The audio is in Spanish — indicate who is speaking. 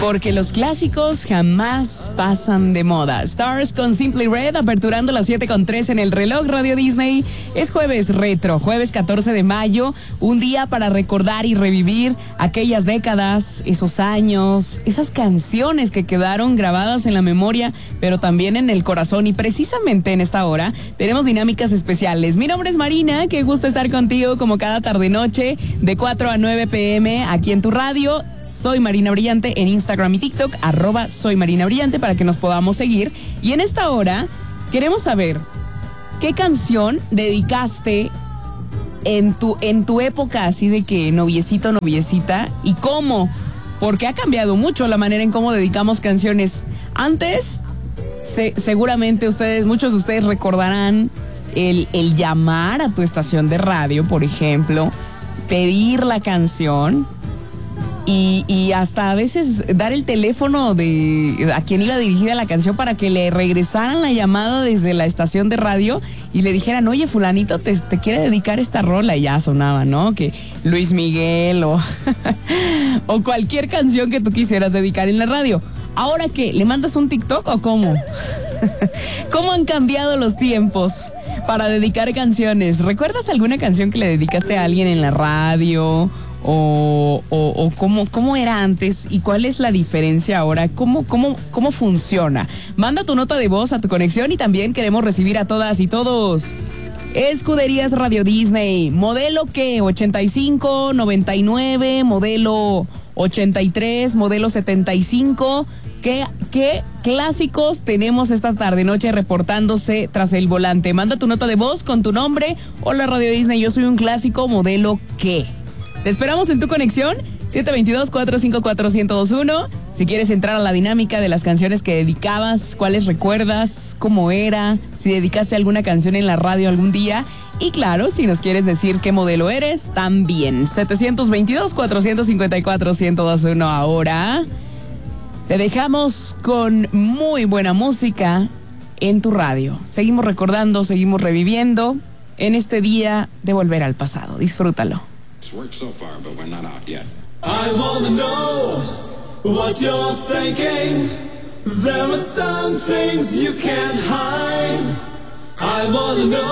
Speaker 1: Porque los clásicos jamás pasan de moda. Stars con Simply Red, aperturando las 7:03 en el reloj Radio Disney. Es jueves retro, jueves 14 de mayo, un día para recordar y revivir aquellas décadas, esos años, esas canciones que quedaron grabadas en la memoria, pero también en el corazón. Y precisamente en esta hora tenemos dinámicas especiales. Mi nombre es Marina, qué gusto estar contigo como cada tarde-noche de 4 a 9 p.m. aquí en tu radio. Soy Marina Brillante en Instagram y TikTok, @soy Marina Brillante, para que nos podamos seguir. Y en esta hora queremos saber qué canción dedicaste en tu época así de que noviecito, noviecita, y cómo, porque ha cambiado mucho la manera en cómo dedicamos canciones. Antes, seguramente muchos de ustedes recordarán el llamar a tu estación de radio, por ejemplo, pedir la canción. Y hasta a veces dar el teléfono de a quien iba dirigida la canción para que le regresaran la llamada desde la estación de radio y le dijeran, oye, fulanito te quiere dedicar esta rola, y ya sonaba, ¿no? Que Luis Miguel o cualquier canción que tú quisieras dedicar en la radio. ¿Ahora qué? ¿Le mandas un TikTok o cómo? ¿Cómo han cambiado los tiempos para dedicar canciones? ¿Recuerdas alguna canción que le dedicaste a alguien en la radio? ¿O cómo era antes y cuál es la diferencia ahora? ¿Cómo funciona? Manda tu nota de voz a tu conexión y también queremos recibir a todas y todos. Escuderías Radio Disney, ¿modelo qué? 85, 99, modelo 83, modelo 75. ¿Qué clásicos tenemos esta tarde-noche reportándose tras el volante? Manda tu nota de voz con tu nombre. Hola Radio Disney, yo soy un clásico, ¿modelo qué? Te esperamos en tu conexión, 722-454-1021. Si quieres entrar a la dinámica de las canciones que dedicabas, cuáles recuerdas, cómo era, si dedicaste alguna canción en la radio algún día. Y claro, si nos quieres decir qué modelo eres, también. 722-454-1021. Ahora te dejamos con muy buena música en tu radio. Seguimos recordando, seguimos reviviendo en este día de volver al pasado. Disfrútalo.
Speaker 2: Worked so far, but we're not off yet.
Speaker 3: I wanna know what you're thinking. There are some things you can't hide. I wanna know